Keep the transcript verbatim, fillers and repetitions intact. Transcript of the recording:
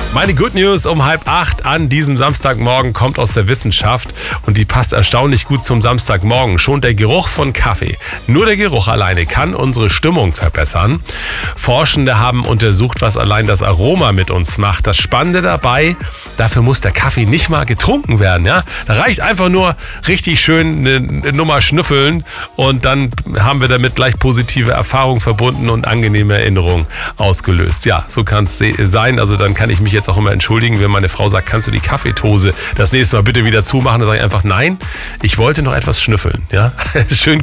Meine Good News um halb acht an diesem Samstagmorgen kommt aus der Wissenschaft und die passt erstaunlich gut zum Samstagmorgen. Schon der Geruch von Kaffee, nur der Geruch alleine kann unsere Stimmung verbessern. Forschende haben untersucht, was allein das Aroma mit uns macht. Das Spannende dabei, dafür muss der Kaffee nicht mal getrunken werden. Ja? Da reicht einfach nur richtig schön eine Nummer schnüffeln und dann haben wir damit gleich positive Erfahrungen verbunden und angenehme Erinnerungen ausgelöst. Ja, so kann es sein. Also dann kann ich mich jetzt auch immer entschuldigen, wenn meine Frau sagt, kannst du die Kaffeetose das nächste Mal bitte wieder zumachen? Dann sage ich einfach, nein, ich wollte noch etwas schnüffeln. Ja? Schönen